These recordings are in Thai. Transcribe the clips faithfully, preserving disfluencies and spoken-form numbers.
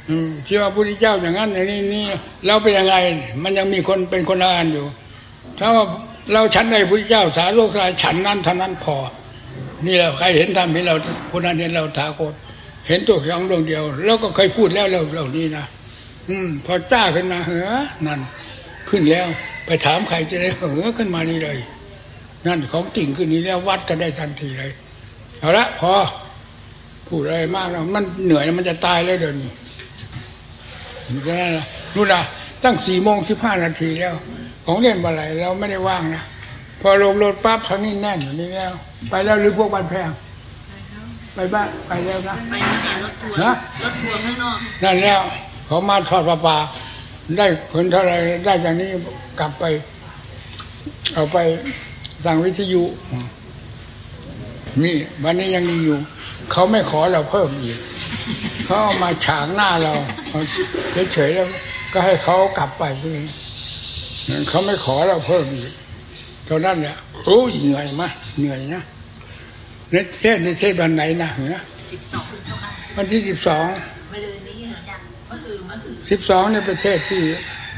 ที่ว่าพระพุทธเจ้าอย่างนั้นอย่างนี้นี่เราเป็นยังไงมันยังมีคนเป็นคนละอันอยู่ถ้าว่าเราฉันใดพระพุทธเจ้าสาโลกายฉันนั้นเท่านั้นพอนี่แหละใครเห็นธรรมเห็นเราคนนั้นเห็นเราถาโกฏเห็นตัวอย่างดวงเดียวแล้วก็เคยพูดแล้วเราเหล่านี้นะอืมพอจ้าขึ้นมาเหอนั่นขึ้นแล้วไปถามใครจะได้เหอขึ้นมานี่เลยนั่นของจริงขึ้นนี้แล้ววัดกันได้ทันทีเลยเอาละพอพูดอะไรมากแล้วมันเหนื่อยมันจะตายแล้วเดี๋ยวนี้นี่ก็นั่นแหละนู่นนะตั้งสี่โมงสิบห้านาทีแล้วของเล่นอะไรเราไม่ได้ว่างนะพอลงรถปั๊บครั้งนี้แน่นอยู่นี่แล้วไปแล้วหรือพวกบ้านแพงไปบ้านไปแล้วนะไปหารถทัวร์รถทัวร์ข้างนอกนั่นแล้วเขามาทอดปลาปลาได้คนเท่าไรได้อย่างนี้กลับไปเอาไปสั่งวิทยุนี่วันนี้ยังมีอยู่เขาไม่ขอเราเพิ่มอีกเขาเอามาฉางหน้าเราเฉยๆแล้วก็ให้เขากลับไปทีนี้เขาไม่ขอเราเพิ่มอีกเท่านั้นแหละโอ้ยเหนื่อยมากเหนื่อยนะเนี่ยเทศในเทศวันไหนนะเหรอสิบสองวันที่สิบสองมาเลยนี้ค่ะเมื่อคืนเมื่อคืนสิบสองเนี่ยประเทศที่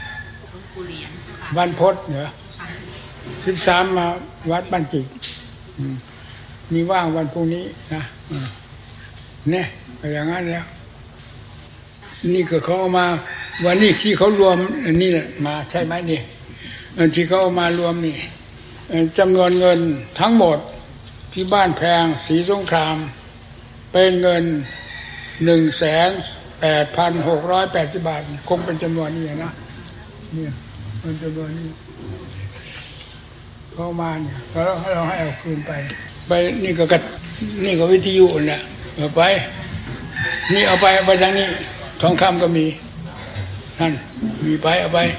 วันพศเหรอสิบสามมาวัดบ้านจิกมีว่างวันพรุ่งนี้นะเนี่ยไปอย่างนั้นแล้วนี่ก็เขาเอามาวันนี้ที่เขารวมอันนี้แหละมาใช่ไหมนี่ที่เขาเอามารวมนี่จำนวนเงินทั้งหมดที่บ้านแพงศรีสงครามเป็นเงินหนึ่งแสนแปดพันหกร้อยแปดสิบบาทคงเป็นจำนวนนี้นะเนี่ยเป็นจำนวนนี้เข้ามาเนี่ยแล้วเราให้เอาคืนไปไปนี่ก็กัดนี่ก็วิทยุเนี่ยเอาไปนี่เอาไปไปทางนี้ทองคำก็มีนั่นมีไปเอาไป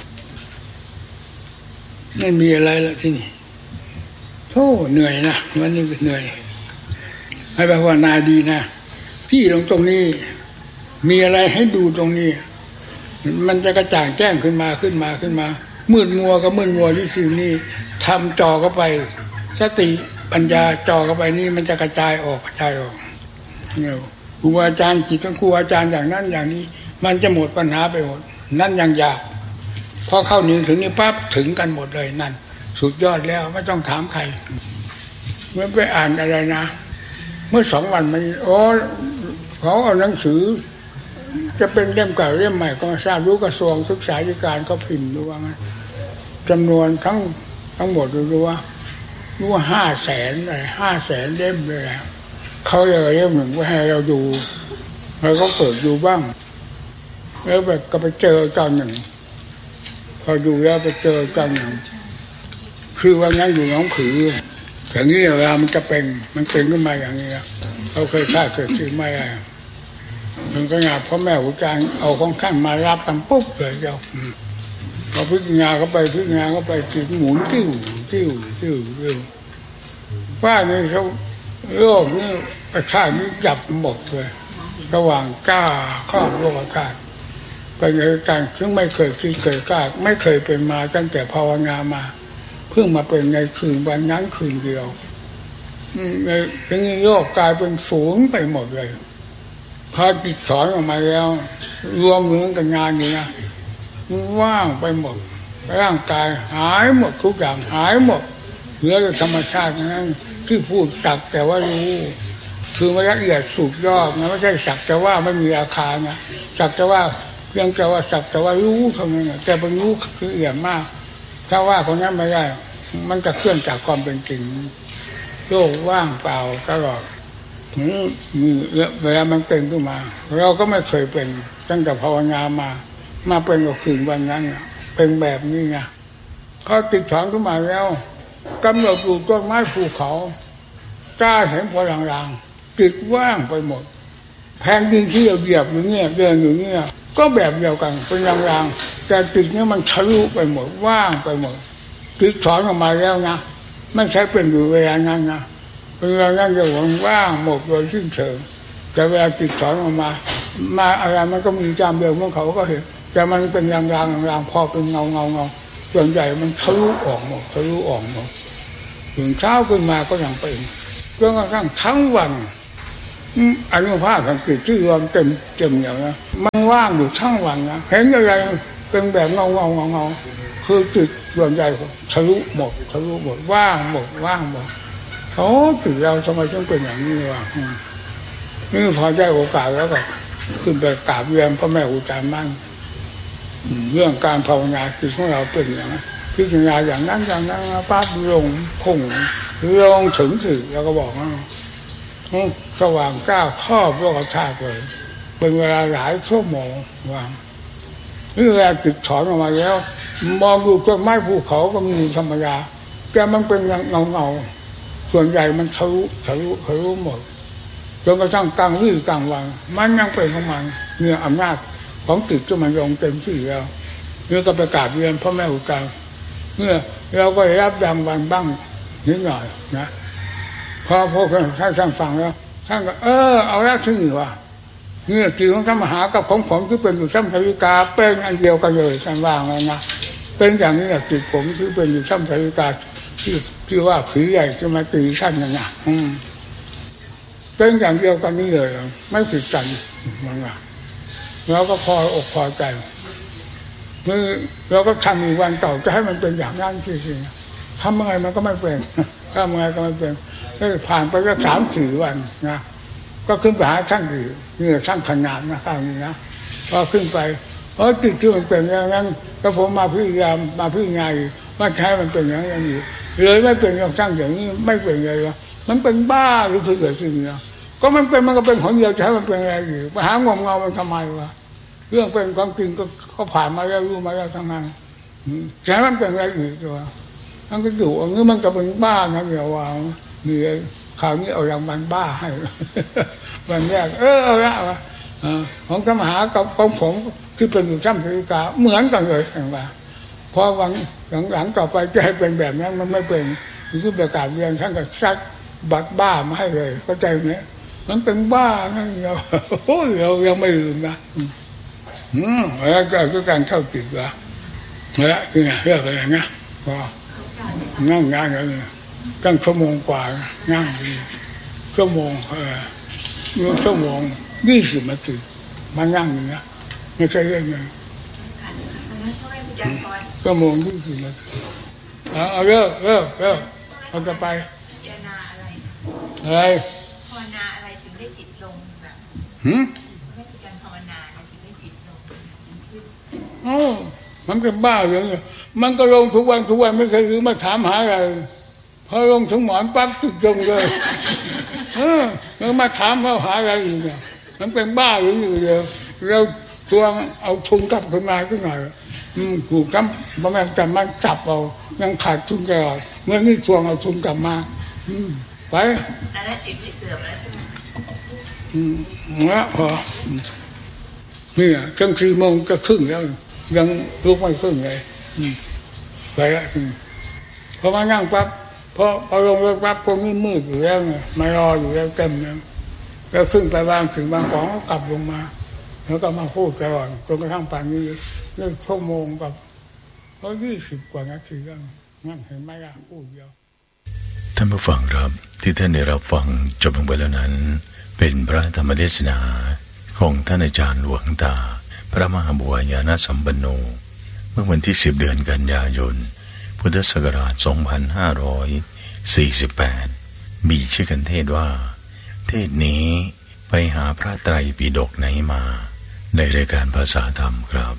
ไม่มีอะไรละที่นี่โธ่เหนื่อยนะวันนี้เหนื่อยให้ภาวนาดีนะที่ตรงตรงนี้มีอะไรให้ดูตรงนี้มันจะกระจ่างแจ้งขึ้นมาขึ้นมาขึ้นมามืดมัวก็มืดมัวที่สิ่งนี้ทำจ่อเข้าไปสติปัญญาจ่อเข้าไปนี่มันจะกระจายออกกระจายออกเนี่ยครูอาจารย์จิตของครูอาจารย์อย่างนั้นอย่างนี้มันจะหมดปัญหาไปหมดนั่นยังยากพอเข้าหนึ่งถึงนี่ปั๊บถึงกันหมดเลยนั่นสุดยอดแล้วไม่ต้องถามใครเมื่อไปอ่านอะไรนะเมื่อสองวันมันโอ้เขาเอาหนังสือจะเป็นเล่มเก่าเล่มใหม่ก็ทราบรู้กระทรวงศึกษาธิการเขาพิมพ์ดูว่างั้นจำนวนทั้งทั้งหมดดูว่ารู้ว่าห้าแสนเลยห้าแสนเล่มเลยเขาเลยเล่มหนึ่งไว้ให้เราดูเราก็เปิดดูบ้างแล้วแบบก็ไปเจอตอนหนึ่งพอดูแล้วไปเจอตอนหนึ่งคือว่างั้นอยู่น้องผืออย่างนี้เวลามันจะเป็นมันเป็นขึ้นมาอย่างนี้เขาเคยคาดเคยคิดไม่ได้มันก็งานพ่อแม่หัวใจเอาของขั้นมารับกันปุ๊บเลยเจ้าพอพิจารณาเขาไปพิจารณาเขาไปติดหมุนติ้วติ้วติ้วติ้วว่านี่เขาโลกนี่ประชาตินี่จับหมดเลยระหว่างกล้าครอบโลกอากาศเป็นการซึ่งไม่เคยคิดเคยกล้าไม่เคยเป็นมาตั้งแต่ภาวนามาเพิ่งมาเป็นในคืนวันนั้นคืนเดียวในถึงโลกกลายเป็นศูนย์ไปหมดเลยพอจิตถอนออกมาแล้วรวมเหมือนกับงานอย่างนี้ว่างไปหมดร่างกายหายหมดทุกอย่างหายหมดเหลือแต่ธรรมชาตินั้นที่พูดสักแต่ว่ารู้คือไม่ละเอียดสุดยอดนะไม่ใช่สักแต่ว่าไม่มีอาคารนะสักแต่ว่าเพียงแต่ว่าสักแต่ว่ารู้เท่านั้นแต่เป็นรู้คือละเอียดมากถ้าว่าคนนั้นไม่ได้มันจะเคลื่อนจากความเป็นจริงโลกว่างเปล่าตลอดเวลามันเป็นขึ้นมาเราก็ไม่เคยเป็นตั้งแต่ภาวนามามาเป็นกับคืนวันนั้นเป็นแบบนี้ไงเขาติดถอนขึ้นมาแล้วกำหนดอยู่ต้นไม้ภูเขาจ้าเห็นพอลางๆติดว่างไปหมดแผ่นดินที่เราเหยียบอยู่เนี่ยเดินอยู่เนี่ยก็แบบเดียวกันเป็นลางๆแต่ติดเนี่ยมันทะลุไปหมดว่างไปหมดติดถอนออกมาแล้วนะไม่ใช่เป็นอยู่เวลานั้นนะเป็นเวลานั้นจะว่างหมดโดยสิ้นเชิงแต่เวลาติดถอนออกมามาอะไรมันก็มีจามเดียวเมื่อเขาก็เห็นแต่มันเป็นรางๆรางๆพอเป็นเงาเงาเงาส่วนใหญ่มันทะลุออกหมดทะลุออกหมดถึงเช้าขึ้นมาก็ยังเป็นจนกระทั่งทั้งวันอนุภาคของจิตที่รวมเต็มเต็มอย่างนั้นมันว่างอยู่ช่างวันนะเห็นอะไรเป็นแบบเงาเงาเงาเงาคือจิตรวมใจทะลุหมดทะลุหมดว่างหมดว่างหมดโอ้จิตเราทำไมต้องเป็นอย่างนี้วะนี่พอได้โอกาสแล้วก็ขึ้นไปกราบเรียนพระแม่อุจจาระมั่งเรื่องการภาวนาจิตของเราเป็นอย่างนั้นพิจารณาอย่างนั้นอย่างนั้นปั๊บลงพุ่งลงถึงถึงแล้วก็บอกว่าสว่างก้าวครอบโลกธาตุเลยเป็นเวลาหลายชั่วโมงว่านี่แหละจิตถอนออกมาแล้วมองดูต้นไม้ภูเขาก็มีธรรมดาแต่มันเป็นเงาเงาส่วนใหญ่มันทะลุทะลุทะลุหมดจนกระทั่งกลางวี่กลางวันมันยังเป็นของมันเนื้ออำนาจของจิตที่มันลงเต็มที่แล้วเมื่อก็ประกาศเรียนพระแม่อุจจาระเมื่อเราก็รับรางวัลบ้างนิดหน่อยนะพอพวกท่านท่านฟังแล้วท่านก็เออเอาแล้วซึ่งว่าเนื้อจิตของท่านมหากับของผมที่เป็นอยู่ซ้ำสวิกาเป็นอันเดียวกันเลยท่านว่าไงนะเป็นอย่างนี้แหละจิตผมที่เป็นอยู่ซ้ำสวิกาที่ที่ว่าผีใหญ่จะมาตีท่านอย่างนี้เป็นอย่างเดียวกันนี่เลยไม่ผิดกันมันว่าแล้วก็พออกพอใจคือเราก็ทำอีกวันต่อจะให้มันเป็นอย่างนั้นจริงๆทำยังไงมันก็ไม่เป็นทำยังไงก็ไม่เป็นผ่านไปก็สามสี่วันนะก็ขึ้นไปหาช่างดีนี่ช่างขนาดนะข้างนี้นะพอขึ้นไปเออติดที่มันเป็นอย่างนั้นก็ผมมาพิจารณามาพิจารณาว่าใช้มันเป็นอย่างนี้เลยไม่เป็นอย่างช่างอย่างนี้ไม่เป็นเลยวะมันเป็นบ้าหรือเกิดสิ่งนี้ก็มันเป็นมันก็เป็นของเดียวใช้มันเป็นอะไรอยู่ไปหางมเงามันทำไมวะเรื่องเป็นความจริงก็เขาผ่านมาแล้วรู้มาแล้วทั้งนั้นใช้มันเป็นอะไรอยู่ตัวมันก็อยู่อันนี้มันก็เป็นบ้านะเดี๋ยวว่ามีข่าวนี้เอาอย่างมันบ้าให้วันแรกเออเอาละวะของธรรมหากับของผมที่เป็นอยู่ซ้ำสวิกาเหมือนกันเลยเห็นป่ะพอวันหลังๆต่อไปจะให้เป็นแบบนั้นมันไม่เป็นที่ประกาศเรียนท่านก็ซักบัตรบ้ามาให้เลยเข้าใจไหมมันเป็นบ้านั่นเราโอ้ยเรายังไม่ลืมนะอืมแล้วก็คือการเข้าติดละแล้วคือไงเรื่องอะไรนะพอนั่งงานกันตั้งชั่วโมงกว่านั่งชั่วโมงเออชั่วโมงยี่สิบนาทีมานั่งอย่างนี้ไม่ใช่เรื่องเงินชั่วโมงยี่สิบนาทีเอาเลิกเลิกเลิกเราจะไปอะไรภาวนาอะไรถึงได้จิตลงแบบหืมไม่เป็นการภาวนาถึงได้จิตลงโอ้มันจะบ้าอย่างเงี้ยมันก็ลงทุกวันทุกวันไม่ใช่หรือมาถามหาอะไรพอลงถึงหมอนปั๊บติดลงเลยเออแล้วมาถามเขาหาอะไรอีกเนี่ยมันเป็นบ้าหรืออยู่เดียวเราทวงเอาทุนกลับขึ้นมาขึ้นหน่อยอืมถูกคำประมาณจำมันจับเอายังขาดทุนตลอดเมื่อนี่ทวงเอาทุนกลับมาอืมไปแล้วจิตไม่เสื่อมแล้วใช่ไหมอืมแล้วพอนี่อ่ะจังสี่โมงจะครึ่งแล้วยังลุกไม่ครึ่งเลยอืมไปละพอมานั่งปั๊บพอพอลงรถปั๊บพวกนี้มืดอยู่แล้วไงมารออยู่แล้วเต็มแล้วแล้วขึ้นไปบางถึงบางของก็กลับลงมาแล้วก็มาพูดกันก่อนจนกระทั่งป่านนี้นี่ชั่วโมงกับก็ยี่สิบกว่านาทีแล้วนั่นเห็นไหมล่ะพูดเดียวท่านผู้ฟังครับที่ท่านได้รับฟังจบลงไปแล้วนั้นเป็นพระธรรมเทศนาของท่านอาจารย์หลวงตาพระมหาบัวญาณสัมปันโนเมื่อวันที่สิบเดือนกันยายนพุทธศักราชสองพันห้าร้อยสี่สิบแปดมีชื่อกันเทศว่าเทศนี้ไปหาพระไตรปิฎกไหนมาในรายการภาษาธรรมครับ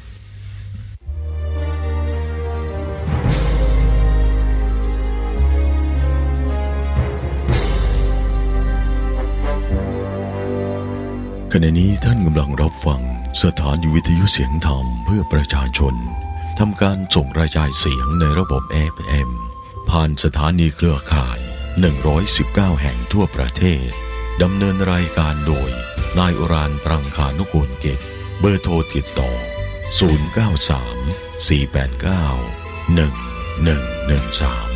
ขณะนี้ท่านกำลังรับฟังสถานีวิทยุเสียงธรรมเพื่อประชาชนทำการส่งกระจายเสียงในระบบ เอฟ เอ็ม ผ่านสถานีเครือข่ายหนึ่งร้อยสิบเก้าแห่งทั่วประเทศดำเนินรายการโดยนายอุรานปรังคานุกูลเกตเบอร์โทรติดต่อศูนย์ เก้า สาม สี่ แปด เก้า หนึ่ง หนึ่ง หนึ่ง สาม